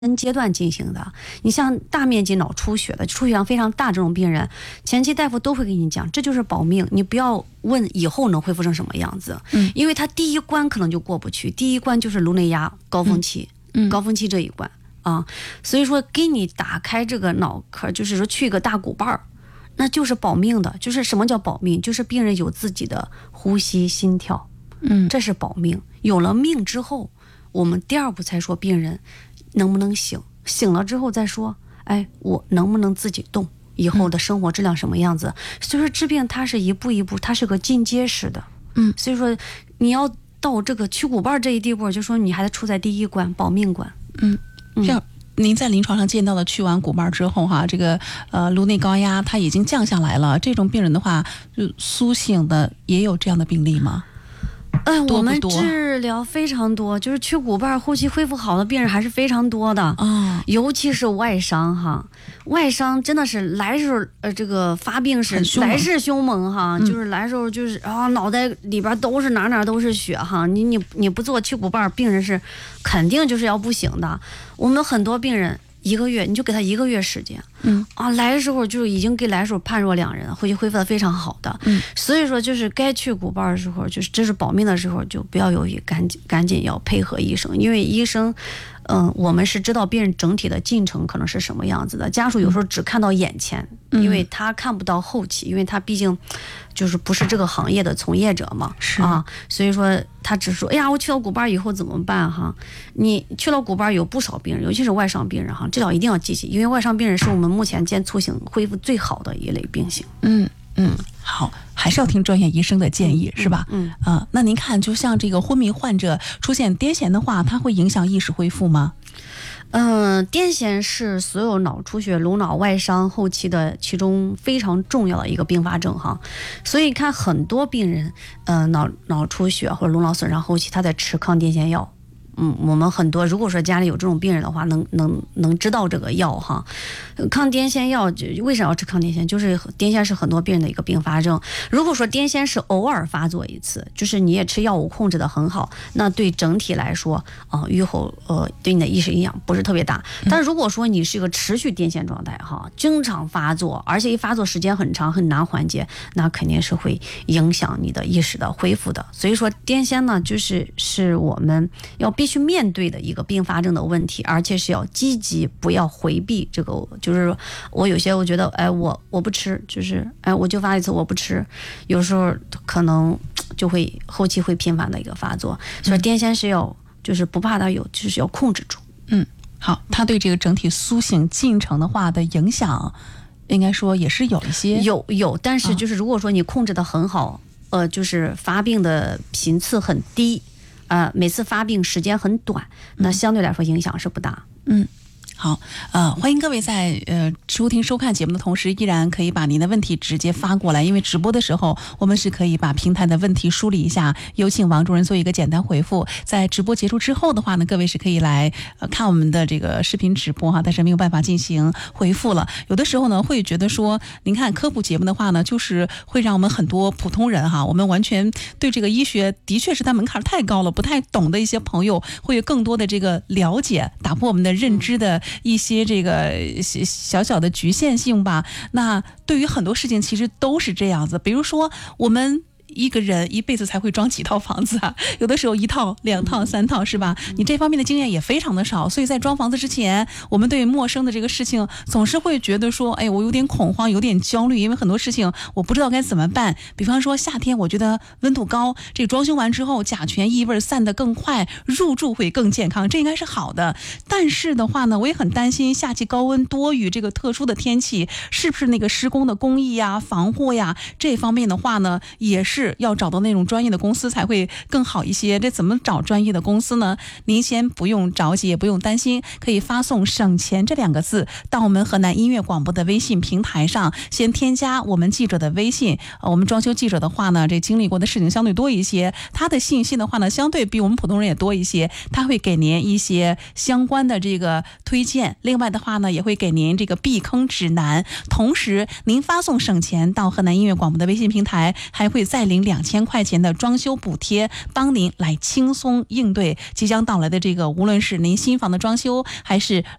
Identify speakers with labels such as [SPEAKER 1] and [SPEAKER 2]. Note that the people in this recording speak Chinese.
[SPEAKER 1] 分阶段进行的。你像大面积脑出血的，出血量非常大这种病人，前期大夫都会跟你讲，这就是保命，你不要问以后能恢复成什么样子，因为他第一关可能就过不去，第一关就是颅内压高峰期，高峰期这一关啊，所以说给你打开这个脑壳，就是说去一个大骨瓣儿，那就是保命的。就是什么叫保命？就是病人有自己的呼吸、心跳，这是保命。有了命之后，我们第二步才说病人能不能醒，醒了之后再说，哎，我能不能自己动，以后的生活质量什么样子。所以说治病它是一步一步，它是个进阶式的，所以说你要到这个去骨瓣这一地步，就说你还得处在第一关，保命关。
[SPEAKER 2] 像您在临床上见到的去完骨瓣之后哈，这个颅内高压它已经降下来了，这种病人的话，就苏醒的也有这样的病例吗？
[SPEAKER 1] 我们治疗非常多，就是去骨瓣后期恢复好的病人还是非常多的，尤其是外伤哈，外伤真的是来时候这个发病是来势凶猛哈，就是来时候就是脑袋里边都是哪都是血哈，你不做去骨瓣，病人是肯定就是要不行的。我们很多病人1个月，你就给他1个月时间，来的时候就已经给来时候判若两人，回去恢复的非常好的，所以说就是该去骨瓣的时候，就是这是保命的时候，就不要犹豫，赶紧要配合医生，因为医生，我们是知道病人整体的进程可能是什么样子的，家属有时候只看到眼前，因为他看不到后期，因为他毕竟就是不是这个行业的从业者嘛，所以说他只说，哎呀，我去了骨瓣以后怎么办哈？你去了骨瓣有不少病人，尤其是外伤病人哈，治疗一定要积极，因为外伤病人是我们目前见促醒恢复最好的一类病型。
[SPEAKER 2] 好，还是要听专业医生的建议，是吧？那您看，就像这个昏迷患者出现癫痫的话，它会影响意识恢复吗？
[SPEAKER 1] 癫痫是所有脑出血、颅脑外伤后期的其中非常重要的一个并发症哈，所以看很多病人，脑出血或者颅脑损伤后期，他在吃抗癫痫药。我们很多如果说家里有这种病人的话，能知道这个药哈。抗癫痫药为啥要吃抗癫痫？就是癫痫是很多病人的一个并发症。如果说癫痫是偶尔发作一次，就是你也吃药物控制的很好，那对整体来说预后对你的意识影响不是特别大。但如果说你是一个持续癫痫状态哈，经常发作，而且一发作时间很长，很难缓解，那肯定是会影响你的意识的恢复的。所以说癫痫呢，是我们要必须面对的一个并发症的问题，而且是要积极，不要回避这个。就是我有些我觉得，我不吃，就是我就发一次我不吃，有时候可能就会后期会频繁的一个发作。所以癫痫是要就是不怕它有，就是要控制住。
[SPEAKER 2] 好，它对这个整体苏醒进程的话的影响，应该说也是有一些
[SPEAKER 1] 有，但是就是如果说你控制的很好，就是发病的频次很低。每次发病时间很短，那相对来说影响是不大。
[SPEAKER 2] 好，欢迎各位在收听收看节目的同时，依然可以把您的问题直接发过来，因为直播的时候我们是可以把平台的问题梳理一下，有请王主任做一个简单回复。在直播结束之后的话呢，各位是可以来看我们的这个视频直播哈，但是没有办法进行回复了。有的时候呢，会觉得说，您看科普节目的话呢，就是会让我们很多普通人哈，我们完全对这个医学的确是它门槛太高了，不太懂的一些朋友，会有更多的这个了解，打破我们的认知的一些这个小小的局限性吧。那对于很多事情其实都是这样子，比如说我们一个人一辈子才会装几套房子啊？有的时候1套、2套、3套，是吧？你这方面的经验也非常的少，所以在装房子之前，我们对陌生的这个事情总是会觉得说，我有点恐慌，有点焦虑，因为很多事情我不知道该怎么办。比方说夏天，我觉得温度高，这个装修完之后，甲醛异味散得更快，入住会更健康，这应该是好的。但是的话呢，我也很担心夏季高温多雨这个特殊的天气，是不是那个施工的工艺呀、防护呀这方面的话呢，也是要找到那种专业的公司才会更好一些。这怎么找专业的公司呢？您先不用着急，也不用担心，可以发送省钱这2个字到我们河南音乐广播的微信平台上，先添加我们记者的微信。我们装修记者的话呢，这经历过的事情相对多一些，他的信息的话呢，相对比我们普通人也多一些，他会给您一些相关的这个推荐，另外的话呢，也会给您这个避坑指南。同时您发送省钱到河南音乐广播的微信平台，还会再领2000块钱的装修补贴，帮您来轻松应对即将到来的这个，无论是您新房的装修，还是